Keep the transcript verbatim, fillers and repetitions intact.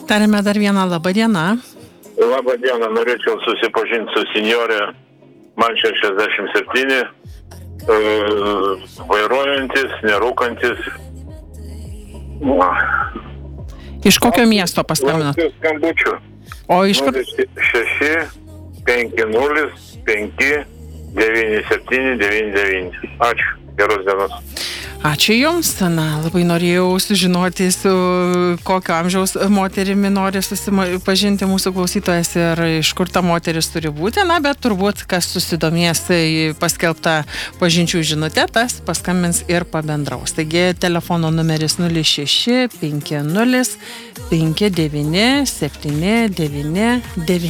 Tarėme dar vieną labą dieną. Labą dieną, norėčiau susipažinti su senjorė, man šešiasdešimt septyni, e, vairuojantis, nerūkantis. Iš kokio miesto paskambinot? Skambučių. O iš kur? šeši penki nulis penki devyni septyni devyni devyni. Ačiū, geros dienos. Ačiū Jums. Na, labai norėjau sužinoti, su kokio amžiaus moterimi nori susipažinti mūsų klausytojas ir iš kur ta moteris turi būti. Na, bet turbūt, kas susidomės paskelbtą pažinčių žinutę, tas paskambins ir pabendraus. Taigi, telefono numeris nulis šeši penki nulis penki devyni septyni devyni devyni.